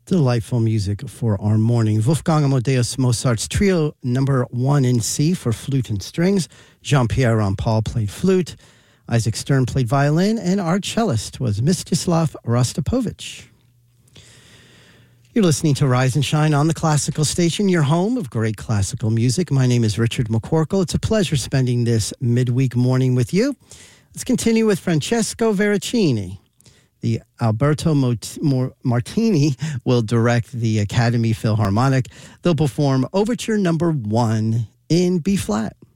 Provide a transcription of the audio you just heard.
Delightful music for our morning. Wolfgang Amadeus Mozart's Trio Number 1 in C for flute and strings. Jean-Pierre Rampal played flute. Isaac Stern played violin. And our cellist was Mstislav Rostropovich. You're listening to Rise and Shine on the Classical Station, your home of great classical music. My name is Richard McCorkle. It's a pleasure spending this midweek morning with you. Let's continue with Francesco Veracini. The Alberto Martini will direct the Academy Philharmonic. They'll perform Overture Number 1 in B-flat.